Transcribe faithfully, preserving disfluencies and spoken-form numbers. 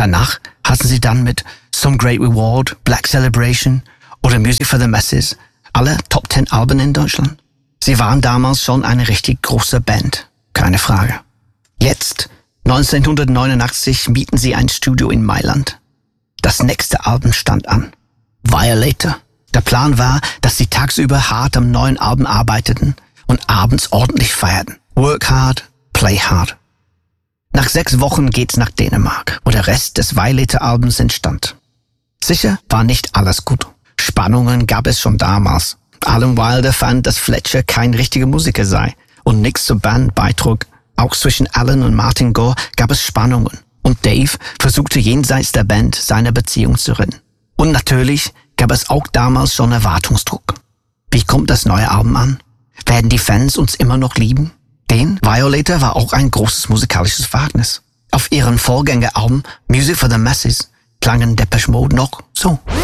Danach hatten sie dann mit Some Great Reward, Black Celebration oder Music for the Masses alle Top Ten Alben in Deutschland. Sie waren damals schon eine richtig große Band, keine Frage. Jetzt, neunzehnhundertneunundachtzig, mieten sie ein Studio in Mailand. Das nächste Album stand an. Violator. Der Plan war, dass sie tagsüber hart am neuen Album arbeiteten und abends ordentlich feierten. Work hard, play hard. Nach sechs Wochen geht's nach Dänemark, wo der Rest des Violator-Albums entstand. Sicher war nicht alles gut. Spannungen gab es schon damals. Alan Wilder fand, dass Fletcher kein richtiger Musiker sei und nichts zur Band beitrug. Auch zwischen Alan und Martin Gore gab es Spannungen und Dave versuchte jenseits der Band seine Beziehung zu retten. Und natürlich gab es auch damals schon Erwartungsdruck. Wie kommt das neue Album an? Werden die Fans uns immer noch lieben? Denn Violator war auch ein großes musikalisches Wagnis. Auf ihren Vorgängeralben Music for the Masses klangen Depeche Mode noch so.